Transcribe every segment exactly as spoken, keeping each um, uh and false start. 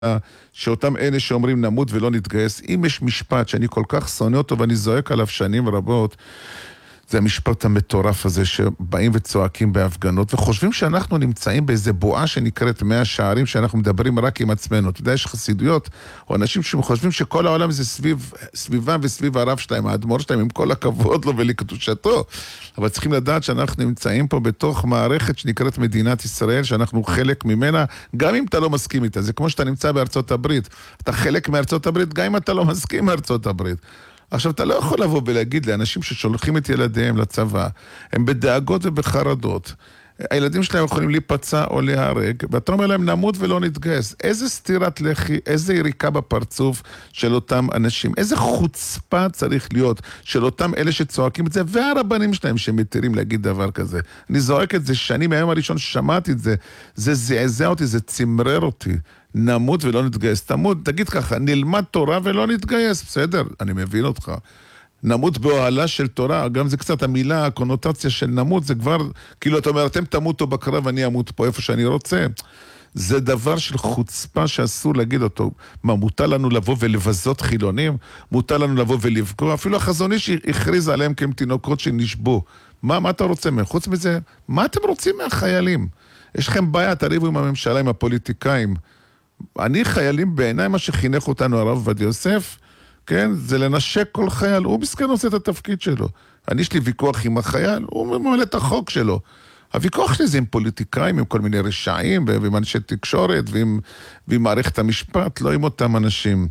שאותם אלה שאומרים נמות ולא נתגייס, אם יש משפט שאני כל כך שונא אותו ואני זועק עליו שנים רבות, זה המשפט המטורף הזה שבאים וצועקים בהפגנות וחושבים שאנחנו נמצאים באיזה בועה שנקראת מאה שערים, שאנחנו מדברים רק עם עצמנו. אתה יודע, יש חסידויות או אנשים שחושבים שכל העולם זה סביב, סביבם וסביב הרב שלהם, האדמו"ר שלהם, עם כל הכבוד לו ולקדושתו. אבל צריכים לדעת שאנחנו נמצאים פה בתוך מערכת שנקראת מדינת ישראל, שאנחנו חלק ממנה, גם אם אתה לא מסכים איתה. זה כמו שאתה נמצא בארצות הברית. אתה חלק מארצות הברית, גם אם אתה לא מסכים מארצות הברית. עכשיו, אתה לא יכול לבוא ולהגיד לאנשים ששולחים את ילדיהם לצבא, הם בדאגות ובחרדות, הילדים שלהם יכולים להיפצע או להיהרג, ואתה אומר להם נמות ולא נתגייס. איזה סתירת לחי, איזה יריקה בפרצוף של אותם אנשים, איזה חוצפה צריך להיות של אותם אלה שצועקים את זה, והרבנים שלהם שמתירים להגיד דבר כזה. אני זועק את זה שנים, מהיום הראשון ששמעתי את זה, זה זעזע אותי, זה צמרר אותי. נמות ולא נתגייס. תמות, תגיד ככה, נלמד תורה ולא נתגייס, בסדר, אני מבין אותך. נמות באוהלה של תורה, גם זה קצת המילה, הקונוטציה של נמות, זה כבר, כאילו אתה אומר, אתם תמותו בקרב, אני אמות פה איפה שאני רוצה. זה דבר של חוצפה שאסור להגיד אותו. מה, מותר לנו לבוא ולבזות חילונים? מותר לנו לבוא ולפגוע? אפילו החזוני שהכריז עליהם כהם תינוקות שנשבו. מה, מה אתה רוצה מהם? חוץ מזה, מה אתם רוצים מהחיילים? יש לכם בעיה, תריבו עם הממשלה, עם הפוליטיקאים. אני חיילים בעיניי, מה שחינך אותנו הרב עובדיה יוסף, כן, זה לנשק כל חייל, הוא מסכן עושה את התפקיד שלו. אני יש לי ויכוח עם החייל, הוא ממלא את החוק שלו. הוויכוח שלי זה עם פוליטיקאים, עם כל מיני רשעים, ועם אנשי תקשורת, ועם, ועם מערכת המשפט, לא עם אותם אנשים.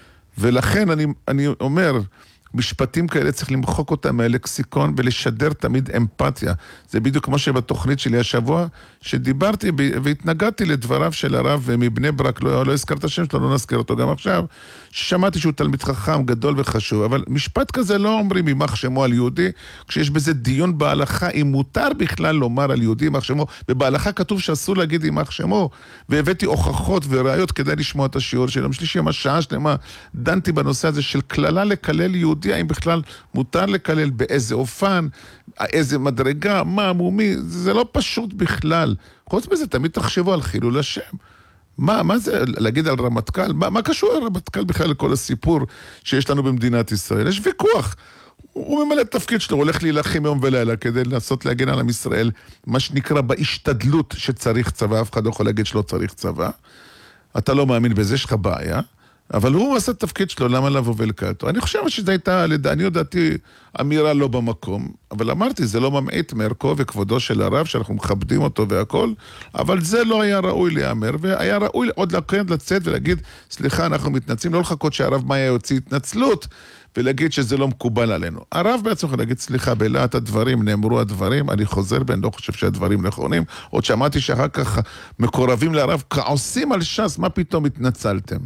ולכן אני, אני אומר, משפטים כאלה צריך למחוק אותם מהלקסיקון ולשדר תמיד אמפתיה. זה בדיוק כמו שבתוכנית שלי השבוע, שדיברתי והתנגדתי לדבריו של הרב מבני ברק, לא, לא הזכרת השם שלו, לא נזכר אותו גם עכשיו, ששמעתי שהוא תלמיד חכם גדול וחשוב, אבל משפט כזה לא אומרים יימח שמו על יהודי, כשיש בזה דיון בהלכה, אם מותר בכלל לומר על יהודי יימח שמו, ובהלכה כתוב שאסור להגיד יימח שמו, והבאתי הוכחות וראיות כדי לשמוע את השיעור שלהם. שלישי, מה שעה שלמה, דנתי בנושא הזה של כללה לקלל יהודי, האם בכלל מותר לקלל, באיזה אופן, איזה מדרגה, מה, מומי, זה לא פשוט בכלל. חוץ מזה, תמיד תחשבו על חילול השם. מה, מה זה להגיד על רמטכ"ל? מה, מה קשור על רמטכ"ל בכלל לכל הסיפור שיש לנו במדינת ישראל? יש ויכוח. הוא ממלא את תפקיד שלו, הוא הולך להילחם יום ולילה כדי לנסות להגן על עם ישראל, מה שנקרא בהשתדלות שצריך צבא, אף אחד לא יכול להגיד שלא צריך צבא. אתה לא מאמין בזה, יש לך בעיה. אבל הוא עשה את התפקיד שלו, למה לבוא ולקטו? אני חושב שזו הייתה, אני יודעתי, אמירה לא במקום, אבל אמרתי, זה לא ממעיט מערכו וכבודו של הרב, שאנחנו מכבדים אותו והכל, אבל זה לא היה ראוי להיאמר, והיה ראוי עוד לקראת לצאת ולהגיד, סליחה, אנחנו מתנצלים, לא לחכות שהרב מאיה יוציא התנצלות, ולהגיד שזה לא מקובל עלינו. הרב בעצם יכול להגיד, סליחה, בלעת הדברים, נאמרו הדברים, אני חוזר בין, לא חושב שהדברים נכונים, עוד שמעתי שאחר כך מקורבים להרב, כעוסים על ש"ס, מה פתאום התנצלתם?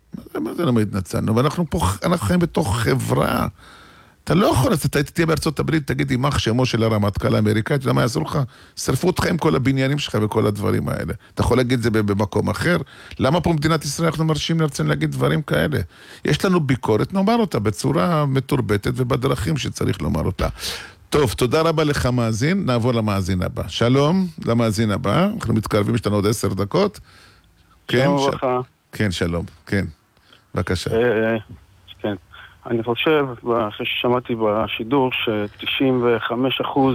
מה זה לא מתנצלנו? ואנחנו פה, אנחנו חיים בתוך חברה. אתה לא יכול, אתה תהיה בארצות הברית, תגיד, יימח שמו של הרמטכ"ל האמריקאי, אתה יודע מה יעשו לך? שרפו אותך עם כל הבניינים שלך וכל הדברים האלה. אתה יכול להגיד את זה במקום אחר? למה פה במדינת ישראל אנחנו מרשים לרצון להגיד דברים כאלה? יש לנו ביקורת, נאמר אותה בצורה מתורבתת ובדרכים שצריך לומר אותה. טוב, תודה רבה לך מאזין, נעבור למאזין הבא. שלום, למאזין הבא, אנחנו מתקרבים, יש לנו עוד עשר דקות. כן, שלום ש... כן, שלום, כן. בבקשה. כן. אני חושב, אחרי ששמעתי בשידור, ש-תשעים וחמישה אחוז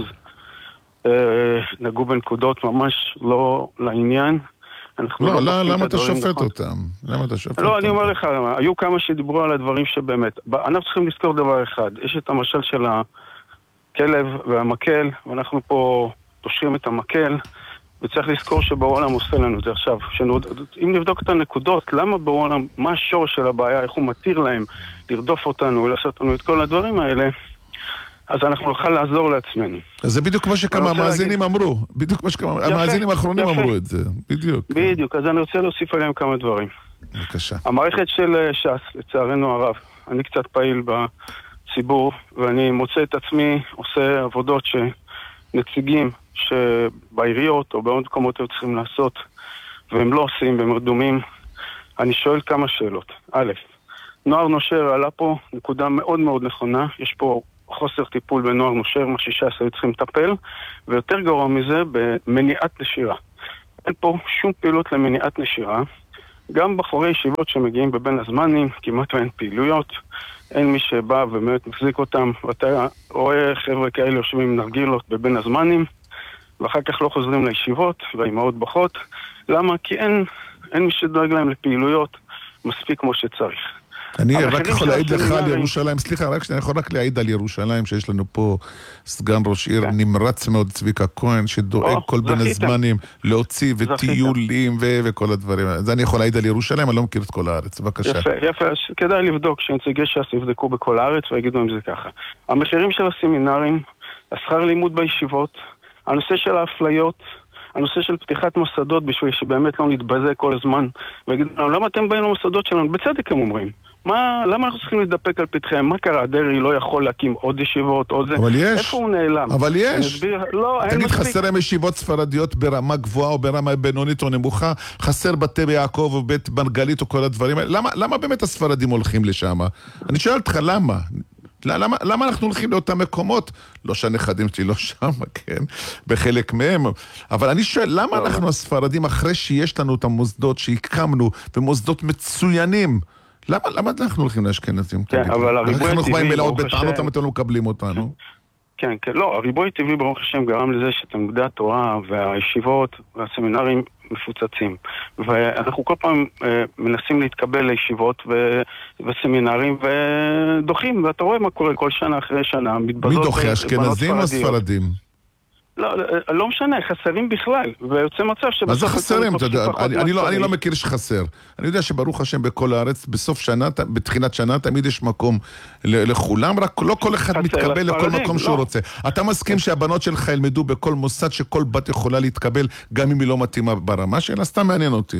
נגעו בנקודות ממש לא לעניין. לא, למה אתה שופט אותם? למה אתה שופט אותם? לא, אני אומר לך, היו כמה שדיברו על הדברים שבאמת. אנחנו צריכים לזכור דבר אחד. יש את המשל של הכלב והמקל, ואנחנו פה תושרים את המקל, וצריך לזכור שבעולם עושה לנו את זה עכשיו. אם נבדוק את הנקודות, למה בעולם, מה השור של הבעיה, איך הוא מתיר להם לרדוף אותנו ולעשות לנו את כל הדברים האלה, אז אנחנו נוכל לעזור לעצמנו. אז זה בדיוק מה שכמה המאזינים אמרו. בדיוק מה שכמה המאזינים האחרונים אמרו את זה. בדיוק. בדיוק. אז אני רוצה להוסיף עליהם כמה דברים. בבקשה. המערכת של ש"ס, לצערנו הרב, אני קצת פעיל בציבור, ואני מוצא את עצמי עושה עבודות שנציגים שבעיריות או בעוד מקומות היו צריכים לעשות, והם לא עושים, והם רדומים. אני שואל כמה שאלות. א', נוער נושר עלה פה נקודה מאוד מאוד נכונה. יש פה חוסר טיפול בנוער נושר, מה שש"ס היו צריכים לטפל, ויותר גרוע מזה, במניעת נשירה. אין פה שום פעילות למניעת נשירה. גם בחורי ישיבות שמגיעים בבין הזמנים, כמעט אין פעילויות, אין מי שבא ובאמת מחזיק אותם, ואתה רואה חבר'ה כאלה יושבים עם נרגילות בבין הזמנים, ואחר כך לא חוזרים לישיבות, והאימהות בוכות. למה? כי אין, אין מי שדואג להם לפעילויות מספיק כמו שצריך. אני רק יכול להעיד לך על ירושלים, סליחה, רק שאני יכול רק להעיד על ירושלים, שיש לנו פה סגן ראש עיר נמרץ מאוד, צביקה כהן, שדואג כל בין הזמנים להוציא וטיולים וכל הדברים. זה אני יכול להעיד על ירושלים, אני לא מכיר את כל הארץ, בבקשה. יפה, יפה, כדאי לבדוק שנציגי ש"ס יבדקו בכל הארץ ויגידו אם זה ככה. המחירים של הסמינרים, השכר לימוד בישיבות, הנושא של האפליות, הנושא של פתיחת מוסדות בשביל שבאמת לא נתבזה כל הזמן, ויגידו לנו, למה אתם באים למוסדות שלנו? בצדק הם אומרים. מה, למה אנחנו צריכים לדפק על פתחם? מה קרה? דרי לא יכול להקים עוד ישיבות, עוד זה? אבל יש. איפה הוא נעלם? אבל יש. אסביר, לא, תגיד, חסר להם ישיבות ספרדיות ברמה גבוהה או ברמה בינונית או נמוכה? חסר בתי ביעקב או בית מרגלית או כל הדברים האלה? למה, למה באמת הספרדים הולכים לשם? אני שואל אותך, למה? למה, למה אנחנו הולכים לאותם מקומות? לא שהנכדים שלי לא שם, כן, בחלק מהם. אבל אני שואל, למה אנחנו הספרדים, אחרי שיש לנו את המוסדות שהקמנו, ומוסדות מצוינים, למה, למה אנחנו הולכים לאשכנזים? כן, אבל הריבוי אנחנו הטבעי, באים ברוך בטענות, השם... אתם לא מקבלים אותנו. כן, כן, לא, הריבוי הטבעי ברוך השם גרם לזה שתלמודי התורה והישיבות והסמינרים מפוצצים. ואנחנו כל פעם אה, מנסים להתקבל לישיבות ו... וסמינרים ודוחים, ואתה רואה מה קורה כל שנה אחרי שנה. מי דוחה, אשכנזים או ספרדים? לא, לא משנה, חסרים בכלל, ויוצא מצב שבסוף... מה זה חסרים? אני לא, אני לא מכיר שחסר. אני יודע שברוך השם בכל הארץ, בסוף שנה, בתחילת שנה, תמיד יש מקום לכולם, רק לא כל אחד מתקבל לכל מקום שהוא רוצה. אתה מסכים שהבנות שלך ילמדו בכל מוסד שכל בת יכולה להתקבל, גם אם היא לא מתאימה ברמה שלה? סתם מעניין אותי.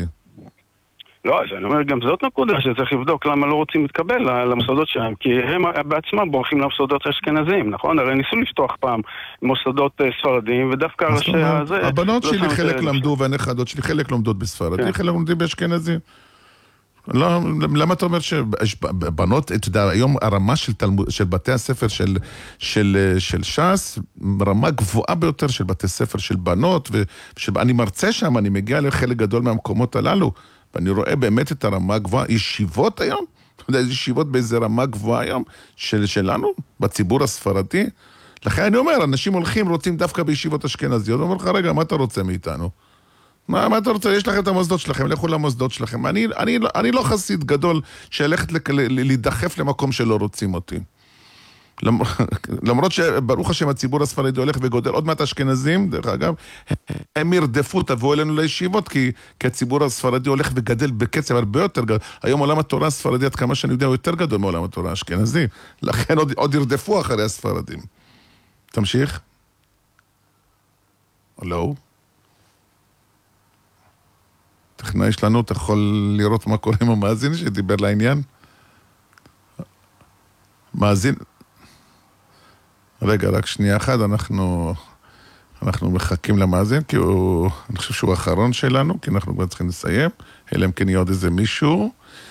לא, אז אני אומר, גם זאת נקודה שצריך לבדוק למה לא רוצים להתקבל למוסדות שלהם, כי הם בעצמם בורחים למוסדות אשכנזיים, נכון? הרי ניסו לפתוח פעם מוסדות ספרדים, ודווקא ראשי הזה... הבנות שלי חלק למדו, והנכדות שלי חלק לומדות בספרדים, חלק לומדים באשכנזים. למה אתה אומר שבנות, אתה יודע, היום הרמה של בתי הספר של ש"ס, רמה גבוהה ביותר של בתי ספר של בנות, ואני מרצה שם, אני מגיע לחלק גדול מהמקומות הללו, ואני רואה באמת את הרמה הגבוהה, ישיבות היום, אתה יודע, ישיבות באיזה רמה גבוהה היום, של, שלנו, בציבור הספרדי. לכן אני אומר, אנשים הולכים, רוצים דווקא בישיבות אשכנזיות, אומר לך, רגע, מה אתה רוצה מאיתנו? מה, מה אתה רוצה? יש לכם את המוסדות שלכם, לכו למוסדות שלכם. אני, אני, אני לא חסיד גדול שהלכת להידחף למקום שלא רוצים אותי. למרות שברוך השם הציבור הספרדי הולך וגודל, עוד מעט אשכנזים, דרך אגב, הם ירדפו, תבואו אלינו לישיבות, כי, כי הציבור הספרדי הולך וגדל בקצב הרבה יותר גדול. היום עולם התורה הספרדי, עד כמה שאני יודע, הוא יותר גדול מעולם התורה האשכנזי. לכן עוד, עוד ירדפו אחרי הספרדים. תמשיך. לא. תכנאי שלנו, אתה יכול לראות מה קורה עם המאזין שדיבר לעניין? מאזין... רגע, רק שנייה אחת, אנחנו, אנחנו מחכים למאזין, כי הוא, אני חושב שהוא האחרון שלנו, כי אנחנו כבר צריכים לסיים, אלא אם כן יהיה עוד איזה מישהו.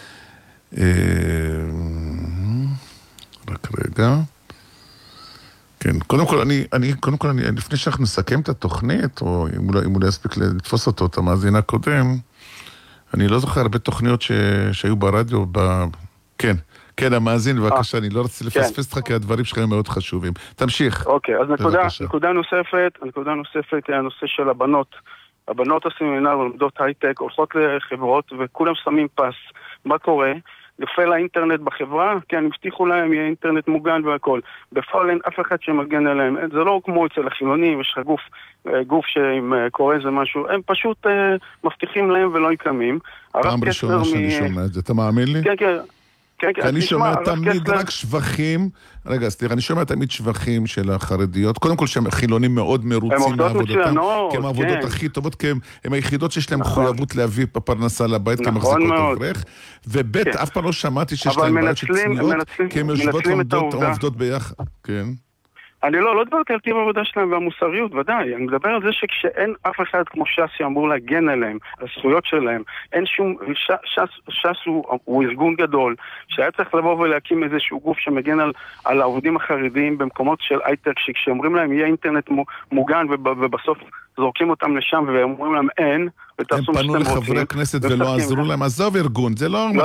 רק רגע. כן, קודם כל, אני, אני, קודם כל, אני, לפני שאנחנו נסכם את התוכנית, או אם הוא, אם הוא לא יספיק לתפוס אותו, את המאזין הקודם, אני לא זוכר הרבה תוכניות ש, שהיו ברדיו, ב... כן. כן, המאזין, בבקשה, אני לא רציתי לפספס אותך, כי הדברים שלך הם מאוד חשובים. תמשיך. אוקיי, אז נקודה נוספת, הנקודה נוספת היא הנושא של הבנות. הבנות הסמינר לומדות הייטק, הולכות לחברות, וכולם שמים פס. מה קורה? נופל האינטרנט בחברה, כן, הבטיחו להם, יהיה אינטרנט מוגן והכל. בפועל אין אף אחד שמגן עליהם. זה לא כמו אצל החילונים, יש לך גוף, גוף שאם קורה זה משהו, הם פשוט מבטיחים להם ולא יקמים. פעם ראשונה שאני שומע את זה, אתה מאמין לי? כן, כן. כי אני שומע תמיד רק שבחים, רגע, סליחה, אני שומע תמיד שבחים של החרדיות, קודם כל שהם חילונים מאוד מרוצים מעבודתם, כי הם העבודות הכי טובות, כי הם היחידות שיש להם מחויבות להביא פרנסה לבית, כי הם מחזיקות אברך, ובית, אף פעם לא שמעתי שיש להם בעיות של צניעות, כי הם יושבות ועובדות ביחד, כן. אני לא, לא דברתי על טיב העבודה שלהם והמוסריות, ודאי. אני מדבר על זה שכשאין אף אחד כמו ש"ס שאמור להגן עליהם, על הזכויות שלהם, אין שום... ש"ס הוא, הוא ארגון גדול, שהיה צריך לבוא ולהקים איזשהו גוף שמגן על, על העובדים החרדיים במקומות של הייטק, שכשאומרים להם יהיה אינטרנט מוגן ובסוף זורקים אותם לשם ואומרים להם אין, ותעשו הם מה פנו שאתם רוצים. לחברי הכנסת ולא ומשחקים. עזרו להם, עזוב ארגון, זה לא